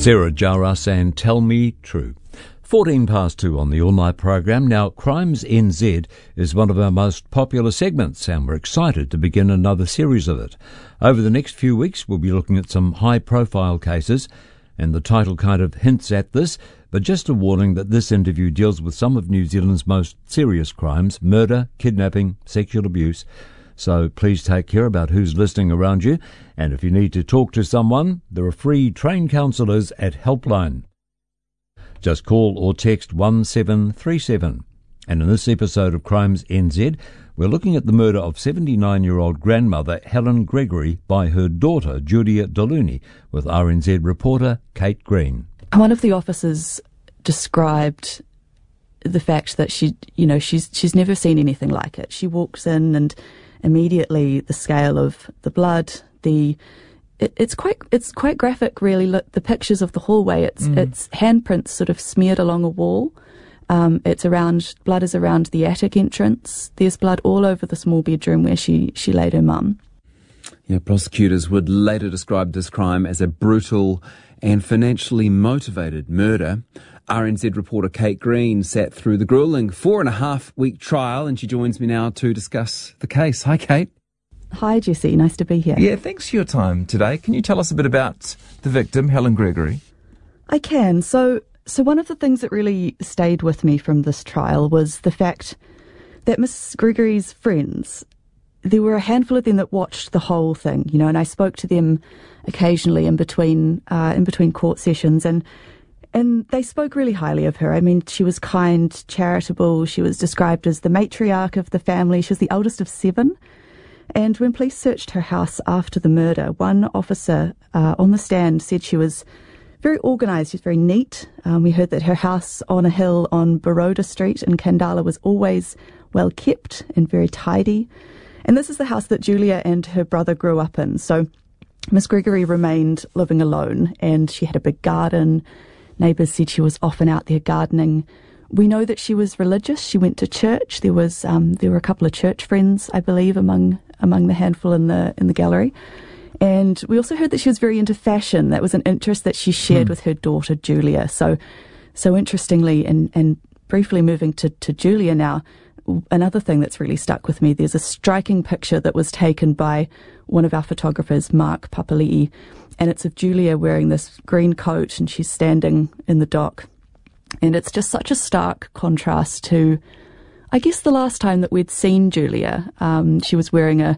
Sarah Jaras and Tell Me True. 14 past 2 on the All Night program. Now, Crimes NZ is one of our most popular segments, and we're excited to begin another series of it. Over the next few weeks, we'll be looking at some high-profile cases, and the title kind of hints at this, but just a warning that this interview deals with some of New Zealand's most serious crimes: murder, kidnapping, sexual abuse. So please take care about who's listening around you, and if you need to talk to someone, there are free trained counsellors at Helpline. Just call or text 1737. And in this episode of Crimes NZ, we're looking at the murder of 79-year-old grandmother Helen Gregory by her daughter Julia Deluni, with RNZ reporter Kate Green. One of the officers described the fact that she's never seen anything like it. She walks in and immediately the scale of the blood, it's quite graphic, really. Look, the pictures of the hallway. It's handprints sort of smeared along a wall. Blood is around the attic entrance. There's blood all over the small bedroom where she laid her mum. Yeah, prosecutors would later describe this crime as a brutal and financially motivated murder. RNZ reporter Kate Green sat through the gruelling 4.5-week trial, and she joins me now to discuss the case. Hi, Kate. Hi, Jesse. Nice to be here. Yeah, thanks for your time today. Can you tell us a bit about the victim, Helen Gregory? I can. So one of the things that really stayed with me from this trial was the fact that Miss Gregory's friends, there were a handful of them that watched the whole thing, and I spoke to them occasionally in between court sessions, and they spoke really highly of her. I mean, she was kind, charitable. She was described as the matriarch of the family. She was the eldest of 7. And when police searched her house after the murder, one officer on the stand said she was very organised. She was very neat. We heard that her house on a hill on Baroda Street in Kandala was always well kept and very tidy. And this is the house that Julia and her brother grew up in. So Miss Gregory remained living alone, and she had a big garden. Neighbours said she was often out there gardening. We know that she was religious. She went to church. There were a couple of church friends, I believe, among the handful in the gallery. And we also heard that she was very into fashion. That was an interest that she shared with her daughter Julia. So interestingly, and briefly moving to Julia now, another thing that's really stuck with me, there's a striking picture that was taken by one of our photographers, Mark Papali'i, and it's of Julia wearing this green coat, and she's standing in the dock. And it's just such a stark contrast to, I guess, the last time that we'd seen Julia. She was wearing a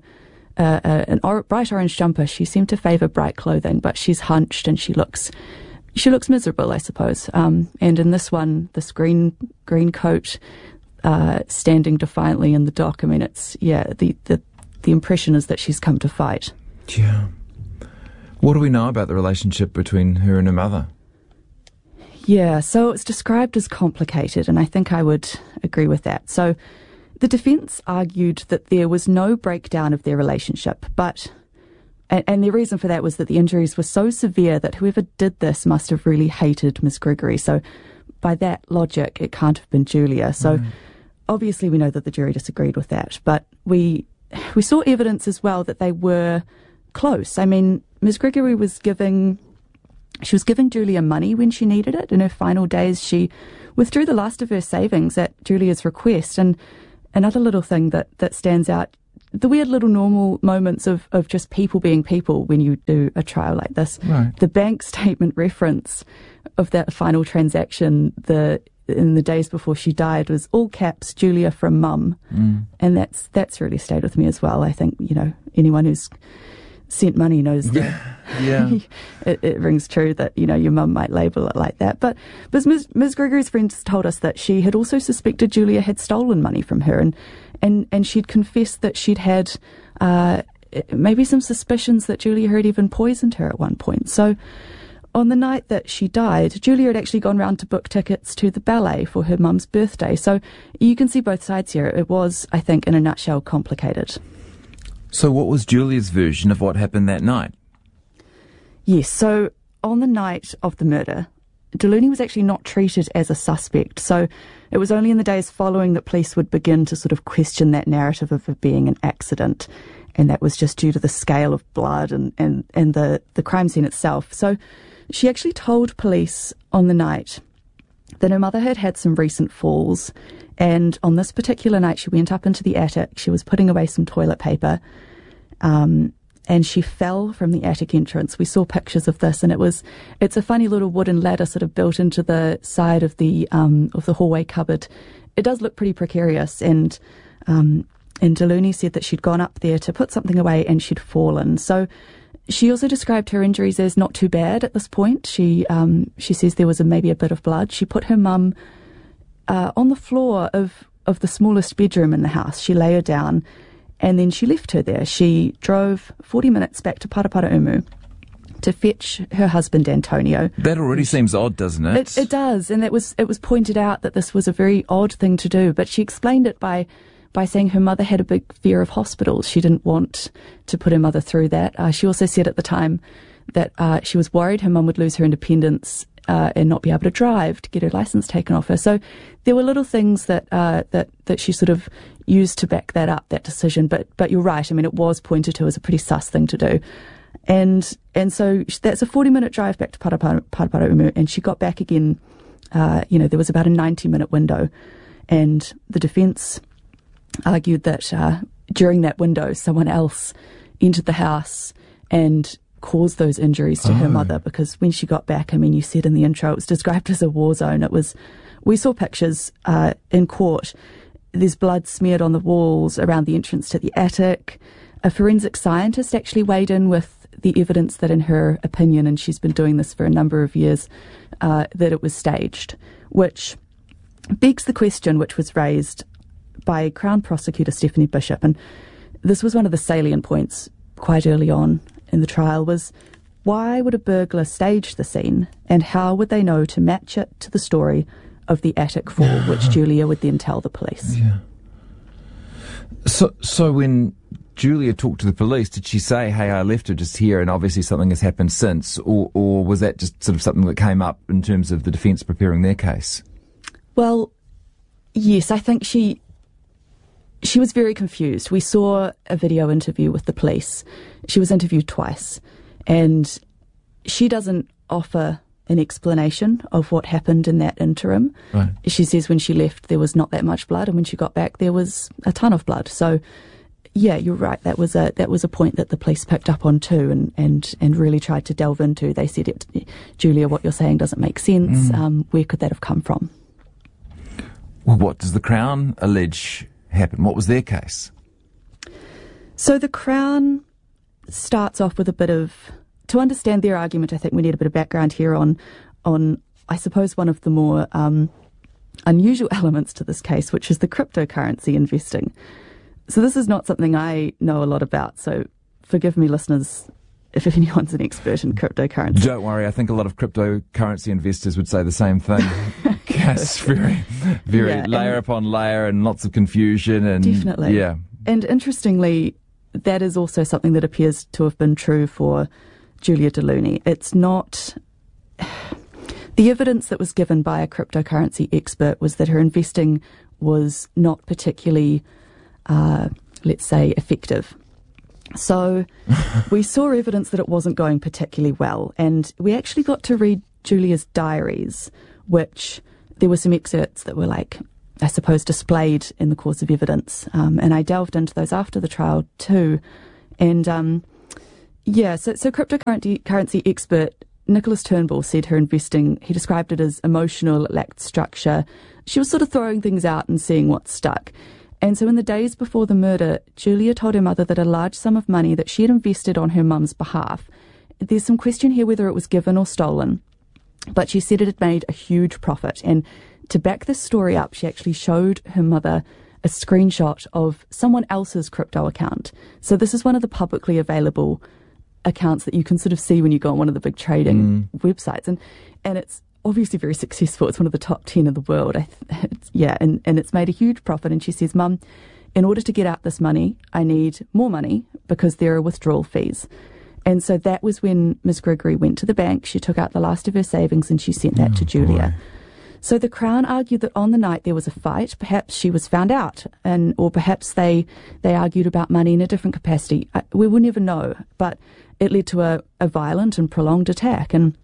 bright orange jumper. She seemed to favour bright clothing, but she's hunched and she looks miserable, I suppose. And in this one, this green coat, standing defiantly in the dock. I mean, the impression is that she's come to fight. Yeah. What do we know about the relationship between her and her mother? Yeah, so it's described as complicated, and I think I would agree with that. So the defence argued that there was no breakdown of their relationship, and the reason for that was that the injuries were so severe that whoever did this must have really hated Miss Gregory. So by that logic, it can't have been Julia. So obviously we know that the jury disagreed with that, but we saw evidence as well that they were close. I mean, Miss Gregory was giving Julia money when she needed it. In her final days, she withdrew the last of her savings at Julia's request. And another little thing that stands out, the weird little normal moments of just people being people when you do a trial like this. Right. The bank statement reference of that final transaction in the days before she died was all caps, Julia from mum. And that's really stayed with me as well. I think, anyone who's sent money knows that it rings true that, your mum might label it like that. But Ms. Gregory's friends told us that she had also suspected Julia had stolen money from her, and she'd confessed that she'd had maybe some suspicions that Julia had even poisoned her at one point. So on the night that she died, Julia had actually gone round to book tickets to the ballet for her mum's birthday. So you can see both sides here. It was, I think, in a nutshell, complicated. So what was Julia's version of what happened that night? Yes, so on the night of the murder, Deluni was actually not treated as a suspect. So it was only in the days following that police would begin to sort of question that narrative of it being an accident. And that was just due to the scale of blood and the crime scene itself. So She actually told police on the night that her mother had had some recent falls, and on this particular night she went up into the attic. She was putting away some toilet paper, and she fell from the attic entrance. We saw pictures of this, and it's a funny little wooden ladder sort of built into the side of the hallway cupboard. It does look pretty precarious, and Deluni said that she'd gone up there to put something away and she'd fallen. So she also described her injuries as not too bad at this point. She says there was maybe a bit of blood. She put her mum on the floor of the smallest bedroom in the house. She lay her down, and then she left her there. She drove 40 minutes back to Paraparaumu to fetch her husband Antonio. That already seems odd, doesn't it? It does, and it was pointed out that this was a very odd thing to do, but she explained it by saying her mother had a big fear of hospitals. She didn't want to put her mother through that. She also said at the time that she was worried her mum would lose her independence and not be able to drive, to get her license taken off her. So there were little things that she sort of used to back that up, that decision. But you're right. I mean, it was pointed to as a pretty sus thing to do. And so that's a 40-minute drive back to Paraparaumu, and she got back again. There was about a 90-minute window, and the defence argued that during that window someone else entered the house and caused those injuries to her mother, because when she got back, I mean, you said in the intro, it was described as a war zone. We saw pictures in court. There's blood smeared on the walls around the entrance to the attic. A forensic scientist actually weighed in with the evidence that, in her opinion, and she's been doing this for a number of years, that it was staged, which begs the question, which was raised by Crown Prosecutor Stephanie Bishop, and this was one of the salient points quite early on in the trial, was why would a burglar stage the scene, and how would they know to match it to the story of the attic fall, which Julia would then tell the police? Yeah. So when Julia talked to the police, did she say, hey, I left her just here and obviously something has happened since, or was that just sort of something that came up in terms of the defence preparing their case? Well, yes, I think she was very confused. We saw a video interview with the police. She was interviewed twice, and she doesn't offer an explanation of what happened in that interim. Right. She says when she left there was not that much blood, and when she got back there was a ton of blood. So yeah, you're right. That was a point that the police picked up on too, and really tried to delve into. They said, Julia, what you're saying doesn't make sense. Where could that have come from? Well, what does the Crown allege happened? What was their case? So the Crown starts off with a bit of, to understand their argument, I think we need a bit of background here on I suppose one of the more unusual elements to this case, which is the cryptocurrency investing. So this is not something I know a lot about, so forgive me, listeners, if anyone's an expert in cryptocurrency. Don't worry, I think a lot of cryptocurrency investors would say the same thing. Yes, very layer upon layer and lots of confusion. And definitely. Yeah. And interestingly, that is also something that appears to have been true for Julia Deluni. It's not... The evidence that was given by a cryptocurrency expert was that her investing was not particularly, let's say, effective. So we saw evidence that it wasn't going particularly well, and we actually got to read Julia's diaries, which there were some excerpts that were, like, I suppose, displayed in the course of evidence, and I delved into those after the trial too. And so cryptocurrency expert Nicholas Turnbull said her investing, he described it as emotional, it lacked structure. She was sort of throwing things out and seeing what stuck. And so in the days before the murder, Julia told her mother that a large sum of money that she had invested on her mum's behalf, there's some question here whether it was given or stolen, but she said it had made a huge profit. And to back this story up, she actually showed her mother a screenshot of someone else's crypto account. So this is one of the publicly available accounts that you can sort of see when you go on one of the big trading websites. And it's obviously very successful. It's one of the top 10 in the world. And it's made a huge profit. And she says, Mum, in order to get out this money, I need more money because there are withdrawal fees. And so that was when Ms. Gregory went to the bank. She took out the last of her savings and she sent that to Julia. Boy. So the Crown argued that on the night there was a fight. Perhaps she was found out, or perhaps they argued about money in a different capacity. We will never know, but it led to a violent and prolonged attack. And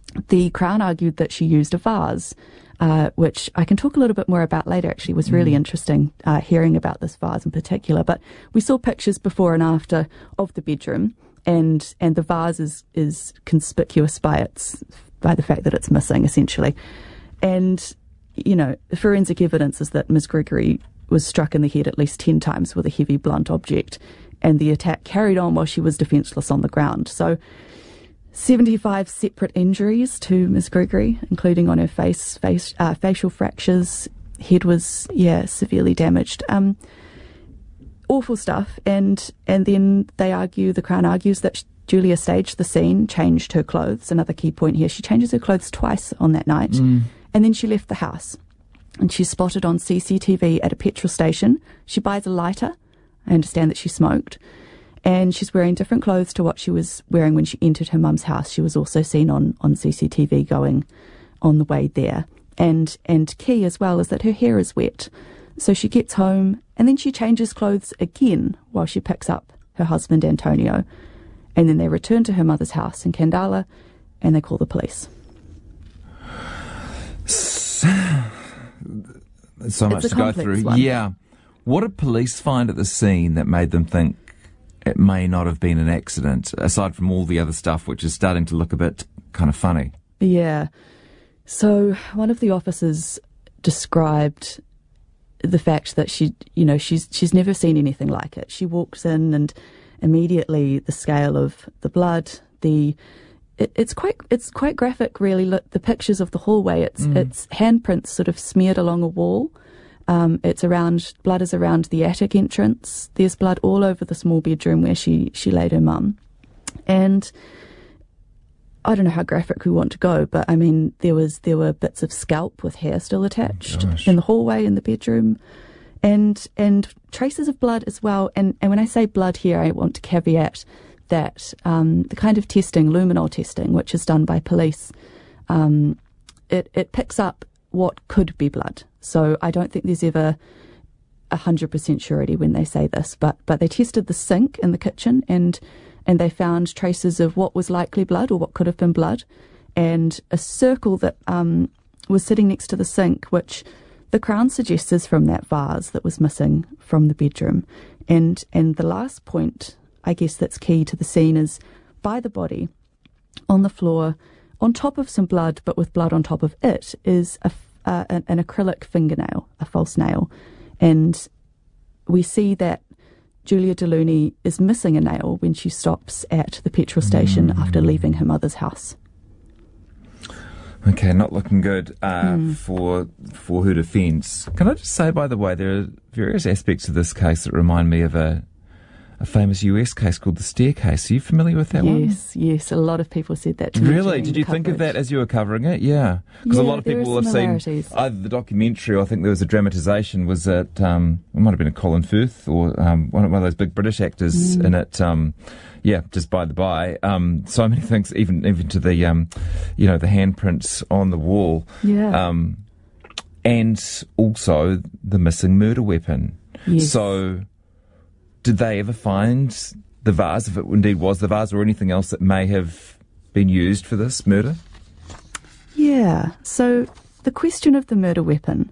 the Crown argued that she used a vase, which I can talk a little bit more about later. Actually, it was really interesting hearing about this vase in particular. But we saw pictures before and after of the bedroom, and the vase is conspicuous by the fact that it's missing, essentially. And forensic evidence is that Ms. Gregory was struck in the head at least 10 times with a heavy blunt object, and the attack carried on while she was defenceless on the ground. So 75 separate injuries to Ms. Gregory, including on her face, facial fractures. Head was, severely damaged. Awful stuff. And then the Crown argues that Julia staged the scene, changed her clothes. Another key point here, she changes her clothes twice on that night. And then she left the house. And she's spotted on CCTV at a petrol station. She buys a lighter. I understand that she smoked. And she's wearing different clothes to what she was wearing when she entered her mum's house. She was also seen on CCTV going on the way there. And key as well is that her hair is wet. So she gets home and then she changes clothes again while she picks up her husband Antonio. And then they return to her mother's house in Kandala and they call the police. So much to go through. One. Yeah. What did police find at the scene that made them think it may not have been an accident, aside from all the other stuff, which is starting to look a bit kind of funny? Yeah. So one of the officers described the fact that she's never seen anything like it. She walks in and immediately the scale of the blood, it's quite graphic, really. Look, the pictures of the hallway. It's handprints sort of smeared along a wall. Blood is around the attic entrance. There's blood all over the small bedroom where she laid her mum. And I don't know how graphic we want to go, but I mean, there were bits of scalp with hair still attached in the hallway in the bedroom, and traces of blood as well. And when I say blood here, I want to caveat that the kind of testing, luminol testing, which is done by police, it picks up what could be blood. So I don't think there's ever 100% surety when they say this, but they tested the sink in the kitchen and they found traces of what was likely blood or what could have been blood, and a circle that was sitting next to the sink, which the Crown suggests is from that vase that was missing from the bedroom. And the last point, I guess, that's key to the scene is by the body, on the floor, on top of some blood, but with blood on top of it, is an acrylic fingernail, a false nail. And we see that Julia Deluni is missing a nail when she stops at the petrol station after leaving her mother's house. Okay, not looking good for her defence. Can I just say, by the way, there are various aspects of this case that remind me of a famous US case called The Staircase. Are you familiar with that one? Yes. A lot of people said that to me. Really? Did you think of that as you were covering it? Yeah. Because a lot of people have seen either the documentary, or I think there was a dramatisation, was it might have been a Colin Firth or one of those big British actors in it. Just by the by. So many things, even to the, the handprints on the wall. Yeah. And also the missing murder weapon. Yes. So did they ever find the vase, if it indeed was the vase, or anything else that may have been used for this murder? Yeah. So the question of the murder weapon.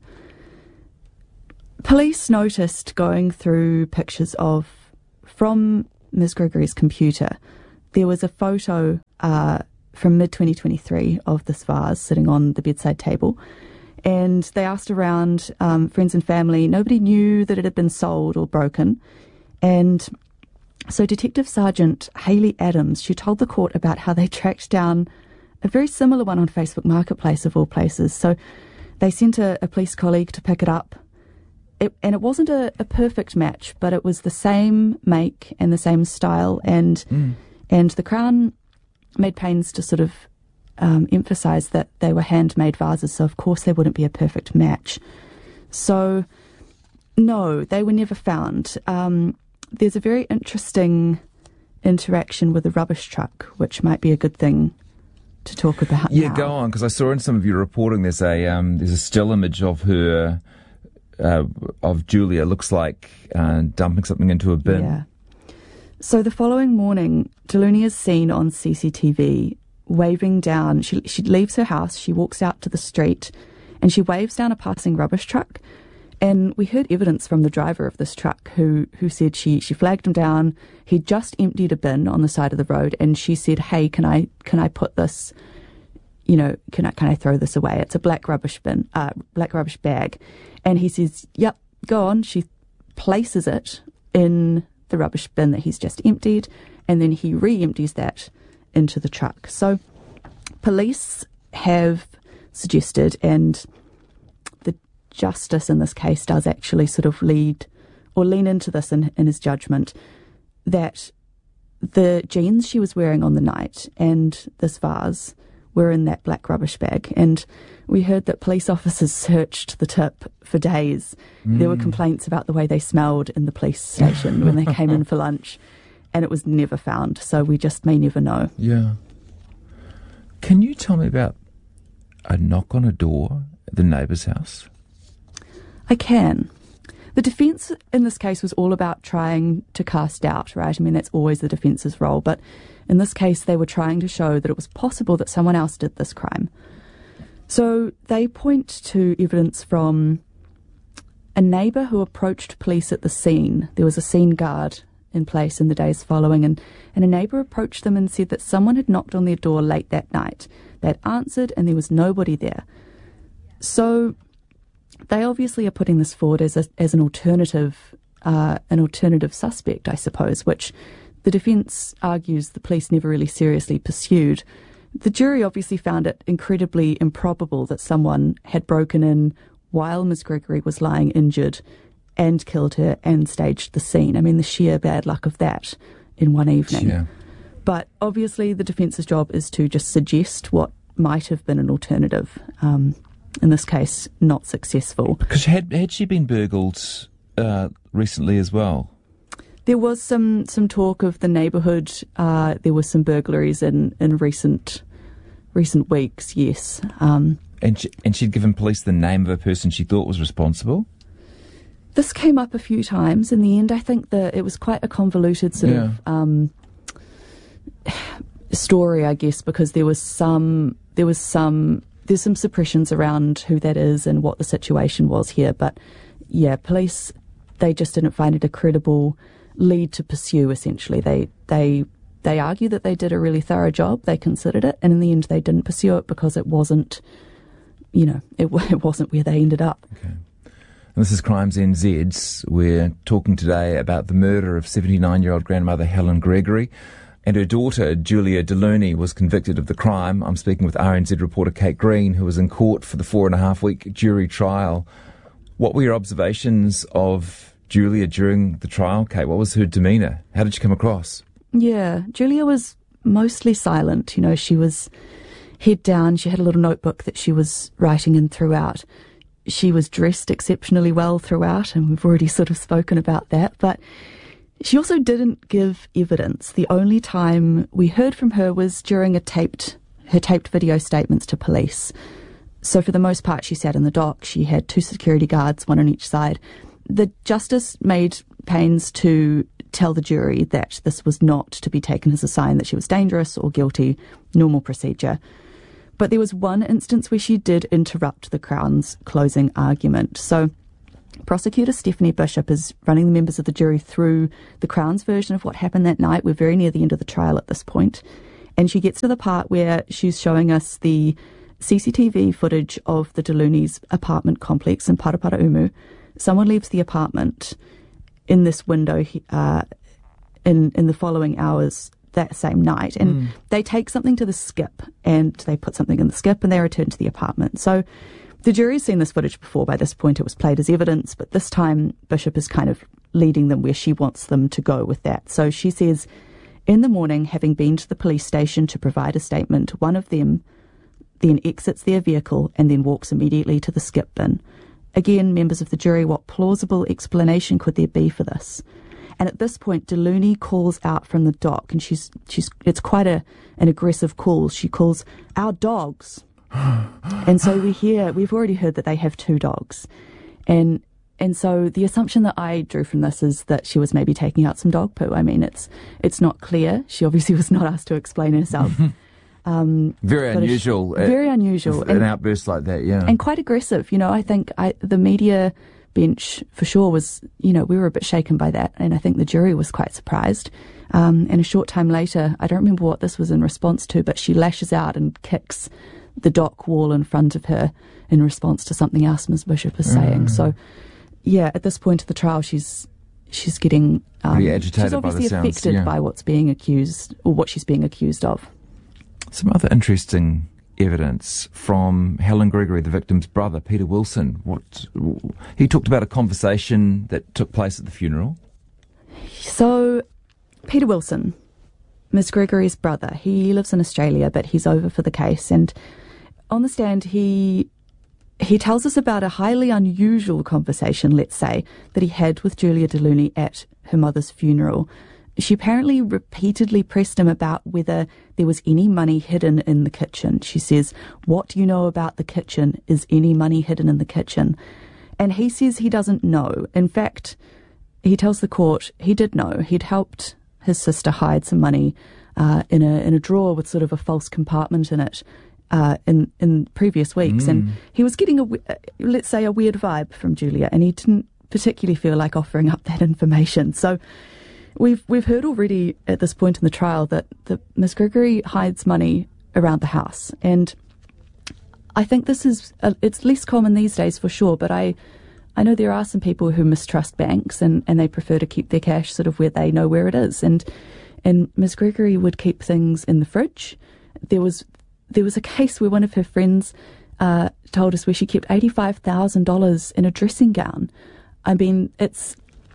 Police noticed going through pictures from Ms. Gregory's computer, there was a photo from mid-2023 of this vase sitting on the bedside table. And they asked around friends and family. Nobody knew that it had been sold or broken. And so Detective Sergeant Hayley Adams, she told the court about how they tracked down a very similar one on Facebook Marketplace, of all places. So they sent a police colleague to pick it up. And it wasn't a perfect match, but it was the same make and the same style. And the Crown made pains to sort of emphasise that they were handmade vases, so of course they wouldn't be a perfect match. So, no, they were never found. There's a very interesting interaction with a rubbish truck, which might be a good thing to talk about now. Yeah, go on, because I saw in some of your reporting there's a still image of her, of Julia, looks like dumping something into a bin. Yeah. So the following morning, Deluni is seen on CCTV waving down. She leaves her house, she walks out to the street, and she waves down a passing rubbish truck. And we heard evidence from the driver of this truck who said she flagged him down. He just emptied a bin on the side of the road, and she said, "Hey, can I put this, can I throw this away? It's a black rubbish bag." And he says, "Yep, go on." She places it in the rubbish bin that he's just emptied, and then he re-empties that into the truck. So police have suggested, and the justice in this case does actually sort of lean into this in his judgment, that the jeans she was wearing on the night and this vase were in that black rubbish bag. And we heard that police officers searched the tip for days. There were complaints about the way they smelled in the police station when they came in for lunch, and it was never found. So we just may never know. Yeah. Can you tell me about a knock on a door at the neighbour's house? I can. The defence in this case was all about trying to cast doubt, right? I mean, that's always the defence's role. But in this case, they were trying to show that it was possible that someone else did this crime. So they point to evidence from a neighbour who approached police at the scene. There was a scene guard in place in the days following, and a neighbour approached them and said that someone had knocked on their door late that night. They'd answered and there was nobody there. So they obviously are putting this forward as an alternative suspect, I suppose, which the defence argues the police never really seriously pursued. The jury obviously found it incredibly improbable that someone had broken in while Ms. Gregory was lying injured and killed her and staged the scene. I mean, the sheer bad luck of that in one evening. Yeah. But obviously the defence's job is to just suggest what might have been an alternative. In this case, not successful. Because had she been burgled recently as well? There was some talk of the neighbourhood. There were some burglaries in recent weeks, yes. And she'd given police the name of a person she thought was responsible? This came up a few times. In the end, I think that it was quite a convoluted sort of story, I guess, because there's some suppressions around who that is and what the situation was here. But yeah, police, they just didn't find it a credible lead to pursue, essentially. They argue that they did a really thorough job, they considered it, and in the end they didn't pursue it because it wasn't, it wasn't where they ended up. Okay. And this is Crimes NZ. We're talking today about the murder of 79-year-old grandmother Helen Gregory, and her daughter Julia Deluni was convicted of the crime. I'm speaking with RNZ reporter Kate Green, who was in court for the 4.5-week jury trial. What were your observations of Julia during the trial, Kate? What was her demeanour? How did she come across? Yeah, Julia was mostly silent. She was head down. She had a little notebook that she was writing in throughout. She was dressed exceptionally well throughout, and we've already sort of spoken about that. But she also didn't give evidence. The only time we heard from her was during her taped video statements to police. So for the most part, she sat in the dock. She had 2 security guards, one on each side. The justice made pains to tell the jury that this was not to be taken as a sign that she was dangerous or guilty, normal procedure. But there was one instance where she did interrupt the Crown's closing argument. So Prosecutor Stephanie Bishop is running the members of the jury through the Crown's version of what happened that night. We're very near the end of the trial at this point. And she gets to the part where she's showing us the CCTV footage of the Deluni's apartment complex in Paraparaumu. Someone leaves the apartment in this window in the following hours that same night, and they take something to the skip, and they put something in the skip, and they return to the apartment. So the jury's seen this footage before. By this point, it was played as evidence, but this time Bishop is kind of leading them where she wants them to go with that. So she says, in the morning, having been to the police station to provide a statement, one of them then exits their vehicle and then walks immediately to the skip bin. Again, members of the jury, what plausible explanation could there be for this? And at this point, Deluni calls out from the dock, and it's quite an aggressive call. She calls, "Our dogs." And so we've already heard that they have 2 dogs. And so the assumption that I drew from this is that she was maybe taking out some dog poo. I mean, it's not clear. She obviously was not asked to explain herself. Very unusual. Very unusual. An outburst like that, yeah. And quite aggressive. I think the media bench for sure was, we were a bit shaken by that. And I think the jury was quite surprised. And a short time later, I don't remember what this was in response to, but she lashes out and kicks the dock wall in front of her in response to something else Ms. Bishop is saying. So, yeah, at this point of the trial, she's getting pretty agitated. She's obviously by the sounds, affected by what's being accused, or what she's being accused of. Some other interesting evidence from Helen Gregory, the victim's brother, Peter Wilson. He talked about a conversation that took place at the funeral. So, Peter Wilson, Ms. Gregory's brother, he lives in Australia, but he's over for the case. And on the stand, he tells us about a highly unusual conversation, let's say, that he had with Julia Deluni at her mother's funeral. She apparently repeatedly pressed him about whether there was any money hidden in the kitchen. She says, "What do you know about the kitchen? Is any money hidden in the kitchen?" And he says he doesn't know. In fact, he tells the court he did know. He'd helped his sister hide some money in a drawer with sort of a false compartment in it in previous weeks. And he was getting, let's say, a weird vibe from Julia, and he didn't particularly feel like offering up that information. So We've heard already at this point in the trial that Ms. Gregory hides money around the house, and I think this is it's less common these days for sure. But I know there are some people who mistrust banks and they prefer to keep their cash sort of where they know where it is. And Ms. Gregory would keep things in the fridge. There was a case where one of her friends told us where she kept $85,000 in a dressing gown. I mean, it's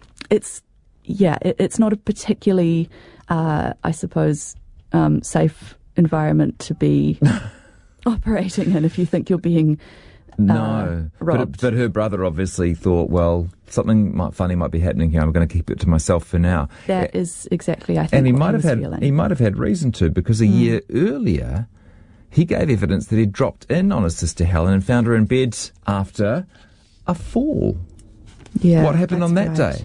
not a particularly, I suppose, safe environment to be operating in if you think you're being robbed. But her brother obviously thought, well, something funny might be happening here. I'm going to keep it to myself for now. That is exactly, I think, and he might have had reason to, because a year earlier he gave evidence that he'd dropped in on his sister Helen and found her in bed after a fall. Yeah, what happened on that day?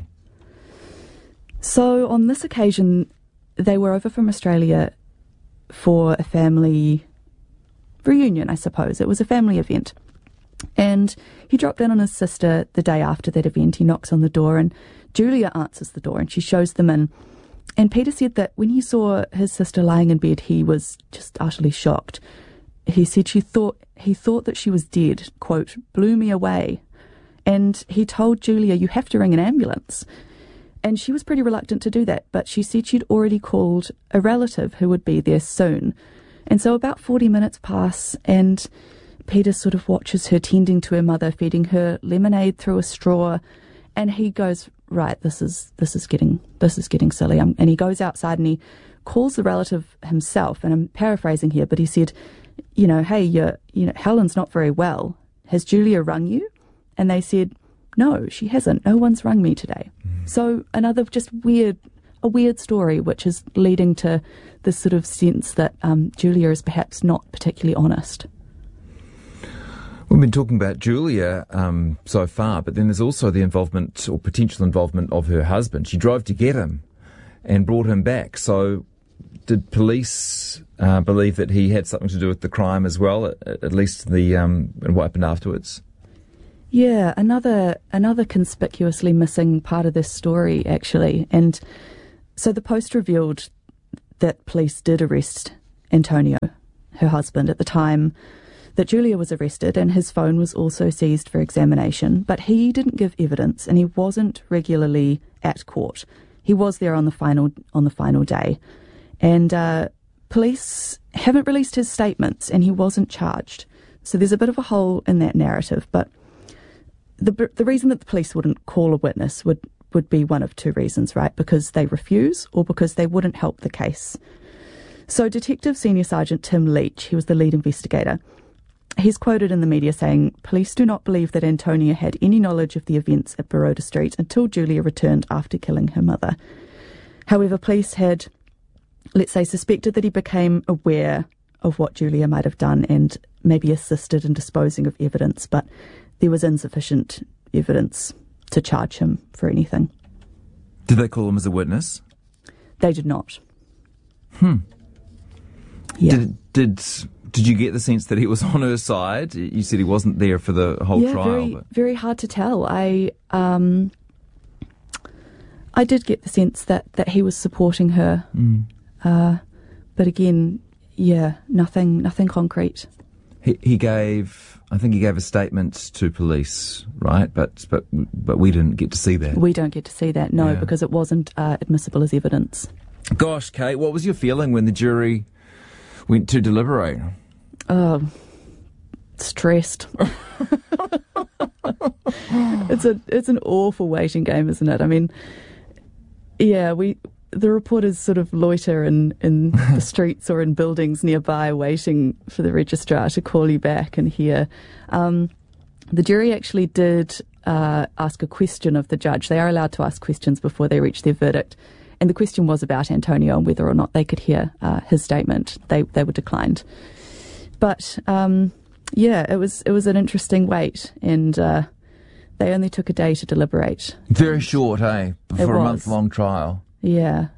So on this occasion, they were over from Australia for a family reunion, I suppose. It was a family event. And he dropped in on his sister the day after that event. He knocks on the door and Julia answers the door and she shows them in. And Peter said that when he saw his sister lying in bed, he was just utterly shocked. He said he thought that she was dead, quote, blew me away. And he told Julia, "You have to ring an ambulance." And she was pretty reluctant to do that, but she said she'd already called a relative who would be there soon. And so about 40 minutes pass, and Peter sort of watches her tending to her mother, feeding her lemonade through a straw, and he goes, "Right, this is getting silly." And he goes outside and he calls the relative himself, and I'm paraphrasing here, but he said, "Hey, Helen's not very well. Has Julia rung you?" And they said, "No, she hasn't. No one's rung me today." So another just a weird story, which is leading to this sort of sense that Julia is perhaps not particularly honest. We've been talking about Julia so far, but then there's also the involvement or potential involvement of her husband. She drove to get him and brought him back. So did police believe that he had something to do with the crime as well, at least and what happened afterwards? Yeah, another conspicuously missing part of this story, actually. And so the Post revealed that police did arrest Antonio, her husband, at the time that Julia was arrested, and his phone was also seized for examination. But he didn't give evidence, and he wasn't regularly at court. He was there on the final day. And police haven't released his statements, and he wasn't charged. So there's a bit of a hole in that narrative, but the reason that the police wouldn't call a witness would be one of two reasons, right? Because they refuse or because they wouldn't help the case. So Detective Senior Sergeant Tim Leach, he was the lead investigator, he's quoted in the media saying, "Police do not believe that Antonia had any knowledge of the events at Baroda Street until Julia returned after killing her mother. However, police had, let's say, suspected that he became aware of what Julia might have done and maybe assisted in disposing of evidence, but there was insufficient evidence to charge him for anything." Did they call him as a witness? They did not. Yeah. Did you get the sense that he was on her side? You said he wasn't there for the whole trial. Yeah, very hard to tell. I did get the sense that he was supporting her. But again, nothing concrete. He gave a statement to police, right? But we didn't get to see that. We don't get to see that, no, because it wasn't admissible as evidence. Gosh, Kate, what was your feeling when the jury went to deliberate? Stressed. It's an awful waiting game, isn't it? I mean, the reporters sort of loiter in the streets or in buildings nearby waiting for the registrar to call you back and hear. The jury actually did ask a question of the judge. They are allowed to ask questions before they reach their verdict. And the question was about Antonio and whether or not they could hear his statement. They were declined. But, it was an interesting wait, and they only took a day to deliberate. Very short, eh? For a month-long trial. Yeah.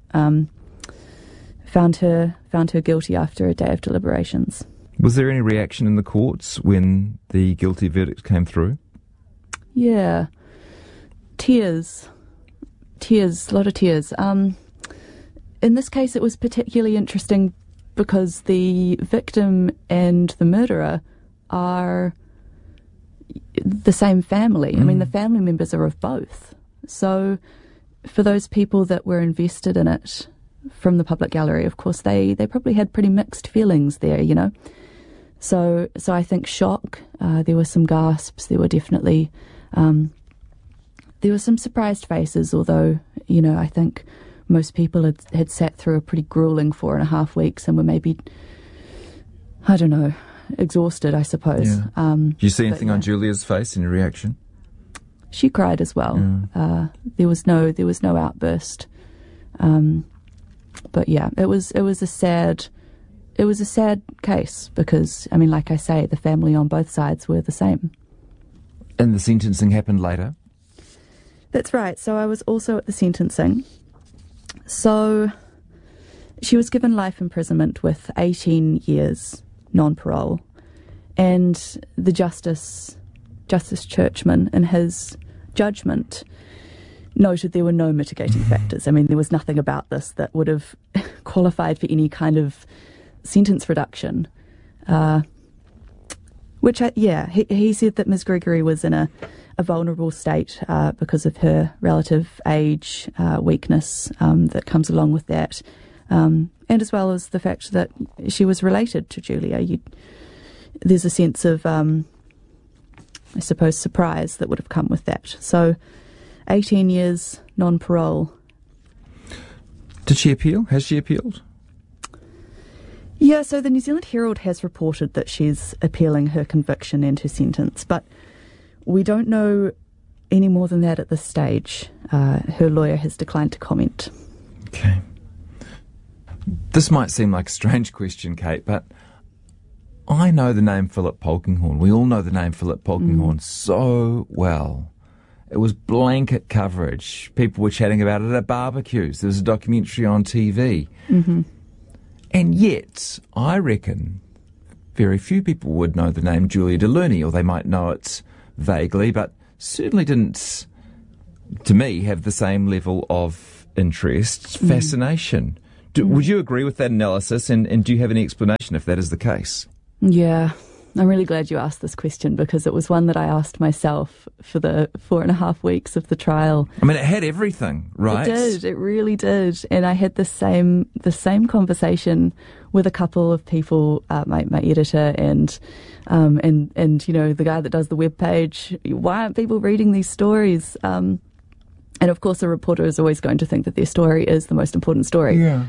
Found her guilty after a day of deliberations. Was there any reaction in the courts when the guilty verdict came through? Yeah. Tears, a lot of tears. In this case, it was particularly interesting because the victim and the murderer are the same family. I mean, the family members are of both. So for those people that were invested in it from the public gallery, of course, they probably had pretty mixed feelings there, you know. So I think shock, there were some gasps, there were definitely, there were some surprised faces, although, you know, I think most people had sat through a pretty grueling 4.5 weeks and were maybe, I don't know, exhausted, I suppose. Yeah. Did you see anything on Julia's face, any reaction? She cried as well. Yeah. There was no outburst. But yeah, it was a sad case because, I mean, like I say, the family on both sides were the same. And the sentencing happened later? That's right. So I was also at the sentencing. So she was given life imprisonment with 18 years non-parole. And the Justice Churchman, in his judgment, noted there were no mitigating factors. I mean, there was nothing about this that would have qualified for any kind of sentence reduction. He said that Ms. Gregory was in a vulnerable state because of her relative age, weakness that comes along with that, and as well as the fact that she was related to Julia. There's a sense of, I suppose, surprise that would have come with that. So 18 years non-parole. Did she appeal? Has she appealed? Yeah, so the New Zealand Herald has reported that she's appealing her conviction and her sentence, but we don't know any more than that at this stage. Her lawyer has declined to comment. Okay. This might seem like a strange question, Kate, but I know the name Philip Polkinghorne. We all know the name Philip Polkinghorne so well. It was blanket coverage. People were chatting about it at barbecues. There was a documentary on TV. Mm-hmm. And yet, I reckon very few people would know the name Julia Delerney, or they might know it vaguely, but certainly didn't, to me, have the same level of interest, fascination. Would you agree with that analysis, and do you have any explanation if that is the case? Yeah, I'm really glad you asked this question because it was one that I asked myself for the 4.5 weeks of the trial. I mean, it had everything, right? It really did. And I had the same conversation with a couple of people, my editor and you know, the guy that does the webpage. Why aren't people reading these stories? And of course, a reporter is always going to think that their story is the most important story. Yeah.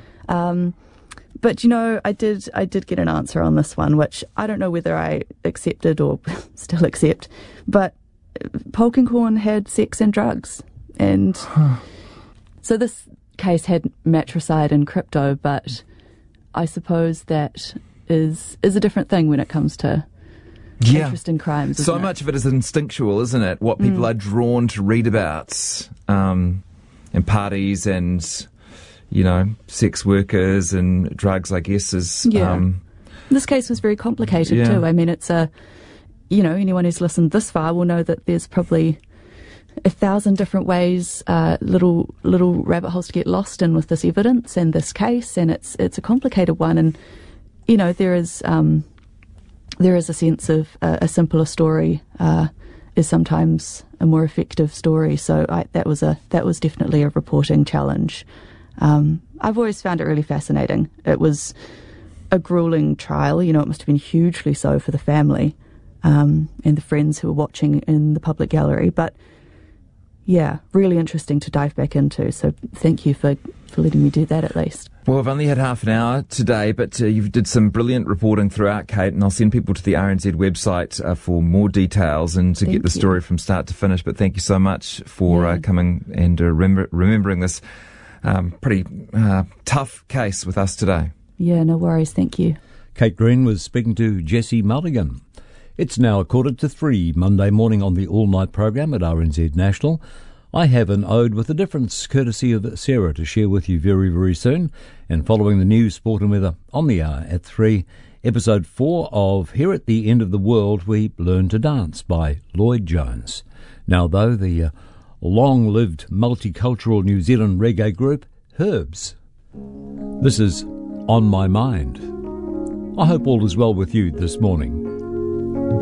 But, you know, I did get an answer on this one, which I don't know whether I accepted or still accept. But Polkinghorne had sex and drugs. And so this case had matricide and crypto, but I suppose that is a different thing when it comes to interest in crimes. So much of it is instinctual, isn't it? What people are drawn to read about in parties and, sex workers and drugs, I guess, is... This case was very complicated too. I mean, it's anyone who's listened this far will know that there's probably 1,000 different ways, little rabbit holes to get lost in with this evidence and this case, and it's a complicated one. And there is a sense of a simpler story is sometimes a more effective story. So that was definitely a reporting challenge. I've always found it really fascinating. It was a grueling trial. It must have been hugely so for the family and the friends who were watching in the public gallery. But yeah, really interesting to dive back into. So thank you for letting me do that at least. Well, I've only had half an hour today, but you did some brilliant reporting throughout, Kate, and I'll send people to the RNZ website for more details and to get the story from start to finish. But thank you so much for coming and remembering this pretty tough case with us today. Yeah, no worries. Thank you. Kate Green was speaking to Jesse Mulligan. It's now 2:45 Monday morning on the all-night program at RNZ National. I have an ode with a difference, courtesy of Sarah, to share with you very, very soon. And following the news, sport and weather on the hour at 3, episode 4 of Here at the End of the World, We Learn to Dance by Lloyd Jones. Now, though, the long-lived multicultural New Zealand reggae group, Herbs. This is On My Mind. I hope all is well with you this morning.